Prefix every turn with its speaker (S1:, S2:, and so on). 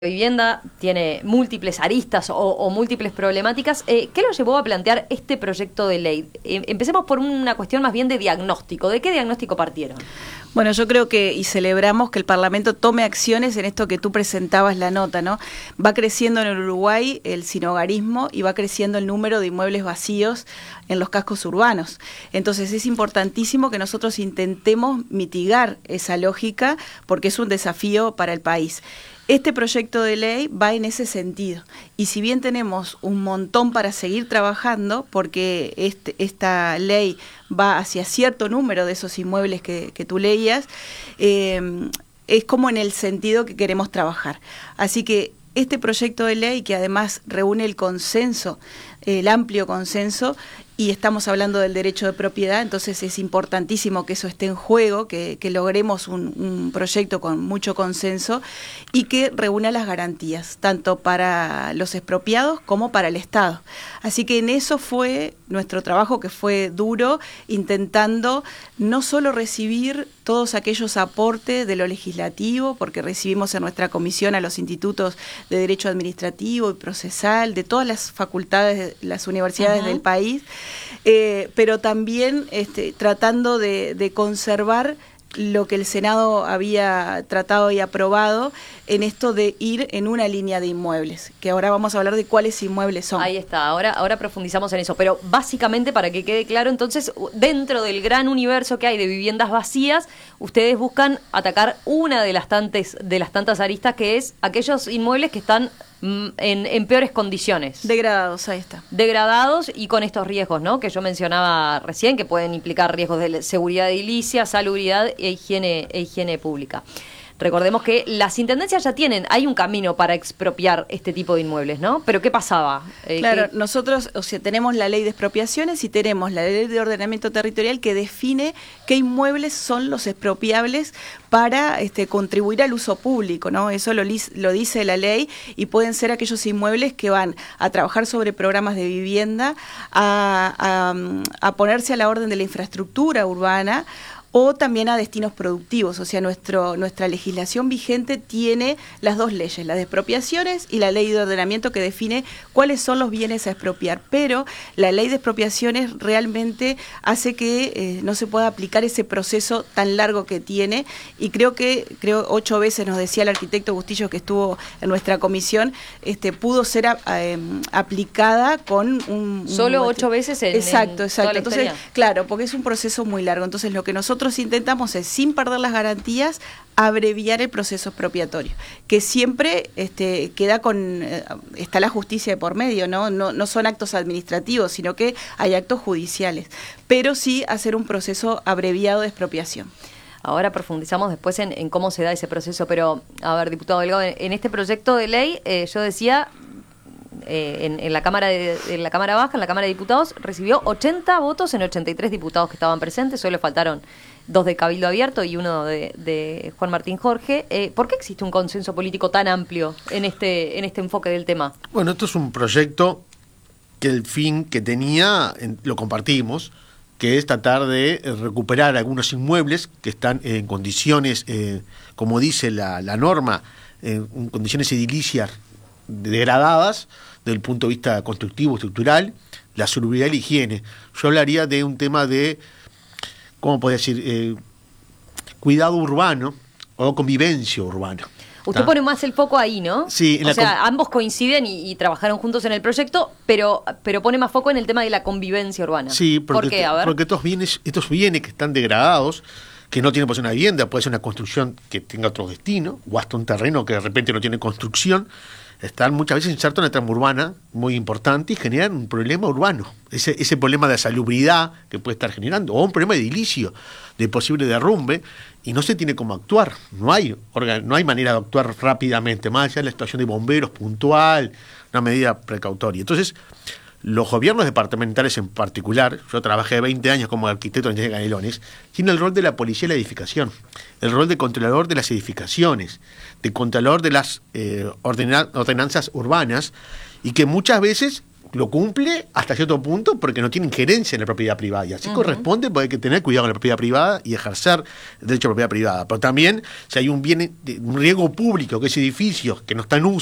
S1: Vivienda tiene múltiples aristas o múltiples problemáticas. ¿Qué lo llevó a plantear este proyecto de ley? Empecemos por una cuestión más bien de diagnóstico. ¿De qué diagnóstico partieron?
S2: Bueno, yo creo que, y celebramos que el Parlamento tome acciones en esto que tú presentabas la nota, ¿no? Va creciendo en el Uruguay el sinhogarismo y va creciendo el número de inmuebles vacíos en los cascos urbanos. Entonces es importantísimo que nosotros intentemos mitigar esa lógica porque es un desafío para el país. Este proyecto de ley va en ese sentido y si bien tenemos un montón para seguir trabajando, porque esta ley va hacia cierto número de esos inmuebles que tú leías, es como en el sentido que queremos trabajar. Así que este proyecto de ley, que además reúne el consenso, el amplio consenso, y estamos hablando del derecho de propiedad, entonces es importantísimo que eso esté en juego, que logremos un proyecto con mucho consenso y que reúna las garantías, tanto para los expropiados como para el Estado. Así que en eso fue nuestro trabajo, que fue duro, intentando no solo recibir todos aquellos aportes de lo legislativo, porque recibimos en nuestra comisión a los institutos de Derecho Administrativo y Procesal, de todas las facultades de las universidades del país, pero también tratando de conservar lo que el Senado había tratado y aprobado en esto de ir en una línea de inmuebles, que ahora vamos a hablar de cuáles inmuebles son.
S1: Ahí está, ahora profundizamos en eso, pero básicamente, para que quede claro, entonces, dentro del gran universo que hay de viviendas vacías, ustedes buscan atacar una de las tantas aristas, que es aquellos inmuebles que están en peores condiciones.
S2: Degradados, ahí está.
S1: Degradados y con estos riesgos, ¿no?, que yo mencionaba recién, que pueden implicar riesgos de seguridad edilicia, salubridad e higiene pública. Recordemos que las intendencias ya hay un camino para expropiar este tipo de inmuebles, ¿no? Pero ¿qué pasaba?
S2: Claro, nosotros, tenemos la ley de expropiaciones y tenemos la ley de ordenamiento territorial que define qué inmuebles son los expropiables para contribuir al uso público, ¿no? Eso lo dice la ley, y pueden ser aquellos inmuebles que van a trabajar sobre programas de vivienda, a ponerse a la orden de la infraestructura urbana, o también a destinos productivos. O sea, nuestra legislación vigente tiene las dos leyes, la de expropiaciones y la ley de ordenamiento, que define cuáles son los bienes a expropiar, pero la ley de expropiaciones realmente hace que no se pueda aplicar ese proceso tan largo que tiene, y creo 8 veces, nos decía el arquitecto Bustillo, que estuvo en nuestra comisión, pudo ser aplicada con
S1: solo 8 veces
S2: exacto.
S1: Toda la
S2: Entonces,
S1: historia.
S2: claro, porque es un proceso muy largo. Entonces, lo que nosotros intentamos es, sin perder las garantías, abreviar el proceso expropiatorio, que siempre queda está la justicia de por medio, no son actos administrativos, sino que hay actos judiciales, pero sí hacer un proceso abreviado de expropiación.
S1: Ahora profundizamos después en cómo se da ese proceso, pero, a ver, diputado Delgado, en este proyecto de ley, yo decía, en la Cámara en la Cámara Baja, en la Cámara de Diputados, recibió 80 votos en 83 diputados que estaban presentes, solo faltaron 2 de Cabildo Abierto y 1 de Juan Martín Jorge. ¿Por qué existe un consenso político tan amplio en este enfoque del tema?
S3: Bueno, esto es un proyecto que el fin que tenía, lo compartimos, que es tratar de recuperar algunos inmuebles que están en condiciones, como dice la norma, en condiciones edilicias degradadas desde el punto de vista constructivo, estructural, la salubridad y la higiene. Yo hablaría de un tema de, ¿cómo puedo decir?, cuidado urbano o convivencia urbana.
S1: Usted pone más el foco ahí, ¿no?
S3: Sí.
S1: Ambos coinciden y trabajaron juntos en el proyecto, pero pone más foco en el tema de la convivencia urbana.
S3: Sí, porque,
S1: ¿por qué? A ver.
S3: Porque estos bienes que están degradados, que no tienen pues una vivienda, puede ser una construcción que tenga otro destino, o hasta un terreno que de repente no tiene construcción, están muchas veces insertos en la trama urbana muy importante y generan un problema urbano. Ese problema de salubridad que puede estar generando, o un problema edilicio de posible derrumbe, y no se tiene cómo actuar. No hay manera de actuar rápidamente, más allá de la situación de bomberos puntual, una medida precautoria. Entonces, los gobiernos departamentales en particular, yo trabajé 20 años como arquitecto en Canelones, tienen el rol de la policía de la edificación, el rol de controlador de las edificaciones, de controlador de las ordenanzas urbanas, y que muchas veces lo cumple hasta cierto punto porque no tiene injerencia en la propiedad privada. Y así corresponde, porque hay que tener cuidado con la propiedad privada y ejercer el derecho a la propiedad privada. Pero también, si hay un riesgo público, que es edificios que no está en uso,